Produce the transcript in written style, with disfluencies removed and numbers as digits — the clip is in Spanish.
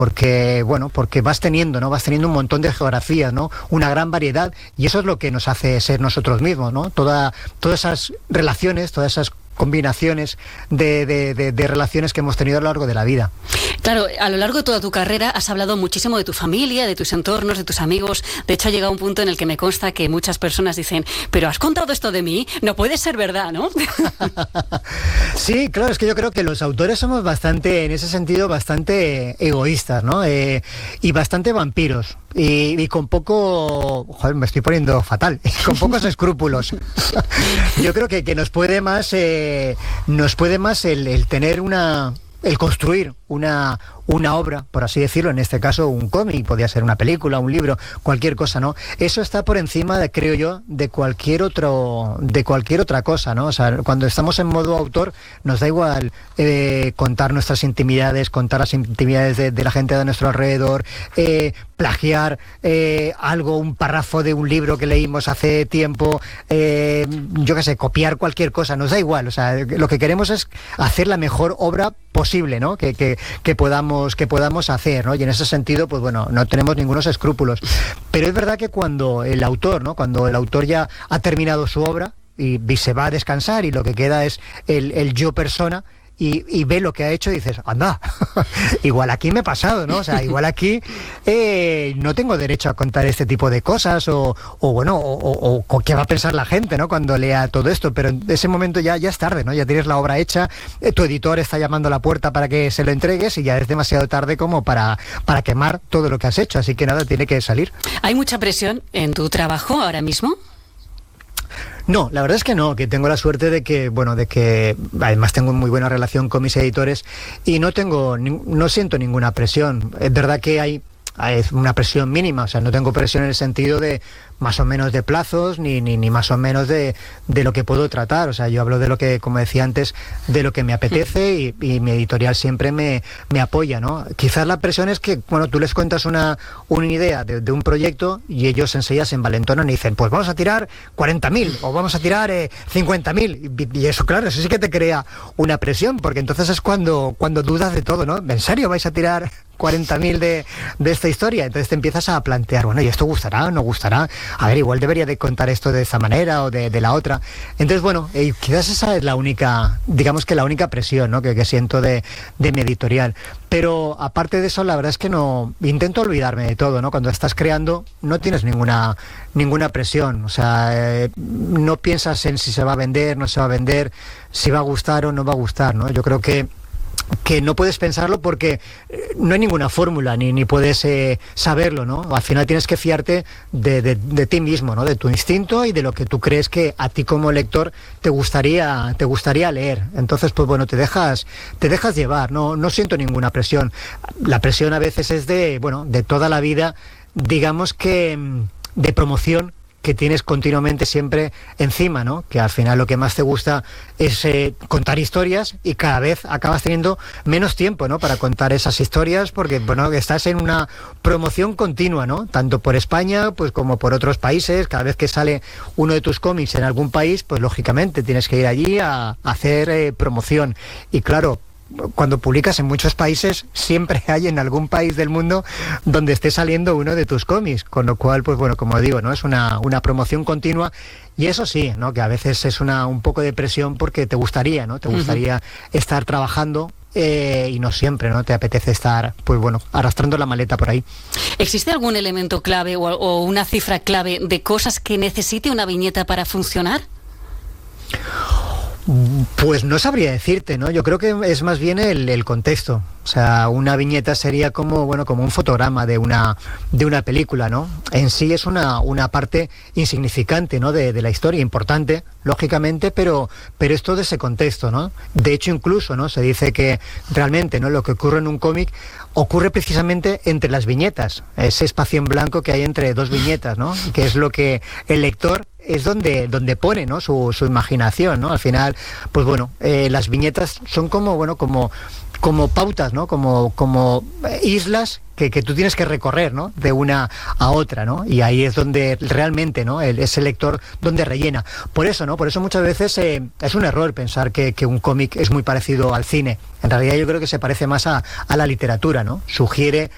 porque vas teniendo un montón de geografías, ¿no? Una gran variedad, y eso es lo que nos hace ser nosotros mismos, ¿no? Todas esas relaciones, todas esas combinaciones de relaciones que hemos tenido a lo largo de la vida. Claro, a lo largo de toda tu carrera has hablado muchísimo de tu familia, de tus entornos, de tus amigos. De hecho, ha llegado un punto en el que me consta que muchas personas dicen, pero ¿has contado esto de mí? No puede ser verdad, ¿no? Sí, claro, es que yo creo que los autores somos bastante, en ese sentido, bastante egoístas, ¿no? Y bastante vampiros. Y con poco... Joder, me estoy poniendo fatal. Con pocos escrúpulos. Yo creo que nos puede más el tener el construir una obra, por así decirlo, en este caso un cómic, podría ser una película, un libro, cualquier cosa, ¿no? Eso está por encima, creo yo, de cualquier otra cosa, ¿no? O sea, cuando estamos en modo autor, nos da igual contar nuestras intimidades, contar las intimidades de la gente de nuestro alrededor, plagiar algo, un párrafo de un libro que leímos hace tiempo, yo qué sé, copiar cualquier cosa, nos da igual. O sea, lo que queremos es hacer la mejor obra posible, ¿no? Que podamos hacer, ¿no? Y en ese sentido, pues bueno, no tenemos ningunos escrúpulos. Pero es verdad que cuando el autor, ¿no? Cuando el autor ya ha terminado su obra y se va a descansar y lo que queda es el yo persona, y ve lo que ha hecho y dices, anda, igual aquí me he pasado, ¿no? O sea, igual aquí no tengo derecho a contar este tipo de cosas o qué va a pensar la gente, ¿no? Cuando lea todo esto, pero en ese momento ya es tarde, ¿no? Ya tienes la obra hecha, tu editor está llamando a la puerta para que se lo entregues y ya es demasiado tarde como para quemar todo lo que has hecho, así que nada, tiene que salir. ¿Hay mucha presión en tu trabajo ahora mismo? No, la verdad es que no, que tengo la suerte de que además tengo muy buena relación con mis editores y no siento ninguna presión. Es verdad que hay una presión mínima, o sea, no tengo presión en el sentido de más o menos de plazos ni más o menos de lo que puedo tratar. O sea, yo hablo de lo que, como decía antes, de lo que me apetece y mi editorial siempre me apoya, ¿no? Quizás la presión es que, bueno, tú les cuentas una idea de un proyecto y ellos enseguida se envalentonan y dicen, pues vamos a tirar 40.000 o vamos a tirar 50.000 y eso, claro, eso sí que te crea una presión, porque entonces es cuando dudas de todo, ¿no? ¿En serio vais a tirar 40.000 de esta historia? Entonces te empiezas a plantear, bueno, ¿y esto gustará o no gustará? A ver, igual debería de contar esto de esta manera o de la otra. Entonces, bueno, quizás esa es la única, digamos que la única presión, ¿no? que siento de mi editorial. Pero aparte de eso, la verdad es que no, intento olvidarme de todo, ¿no? Cuando estás creando no tienes ninguna presión, o sea, no piensas en si se va a vender, no se va a vender, si va a gustar o no va a gustar, ¿no? Yo creo que no puedes pensarlo porque no hay ninguna fórmula ni puedes saberlo, ¿no? Al final tienes que fiarte de ti mismo, ¿no? De tu instinto y de lo que tú crees que a ti como lector te gustaría leer. Entonces, pues bueno, te dejas llevar, no siento ninguna presión. La presión a veces es de toda la vida, digamos que de promoción, que tienes continuamente siempre encima, ¿no? Que al final lo que más te gusta es contar historias y cada vez acabas teniendo menos tiempo, ¿no? Para contar esas historias porque, bueno, estás en una promoción continua, ¿no? Tanto por España, pues como por otros países. Cada vez que sale uno de tus cómics en algún país, pues lógicamente tienes que ir allí a hacer promoción. Y claro, cuando publicas en muchos países, siempre hay en algún país del mundo donde esté saliendo uno de tus cómics, con lo cual, pues bueno, como digo, ¿no? Es una promoción continua y eso sí, ¿no? Que a veces es un poco de presión porque te gustaría, ¿no? Te gustaría estar trabajando y no siempre, ¿no? Te apetece estar, pues bueno, arrastrando la maleta por ahí. ¿Existe algún elemento clave o una cifra clave de cosas que necesite una viñeta para funcionar? Pues no sabría decirte, ¿no? Yo creo que es más bien el contexto. O sea, una viñeta sería como un fotograma de una película, ¿no? En sí es una parte insignificante, ¿no? De la historia, importante, lógicamente, pero es todo ese contexto, ¿no? De hecho, incluso, ¿no? Se dice que realmente, ¿no? Lo que ocurre en un cómic ocurre precisamente entre las viñetas, ese espacio en blanco que hay entre dos viñetas, ¿no? Que es lo que el lector es donde pone, ¿no? su imaginación, ¿no? Al final, pues bueno, las viñetas son como pautas, ¿no? Como islas que tú tienes que recorrer, ¿no? De una a otra, ¿no? Y ahí es donde realmente, ¿no? Ese lector donde rellena. Por eso muchas veces es un error pensar que un cómic es muy parecido al cine. En realidad yo creo que se parece más a la literatura, ¿no? Sugiere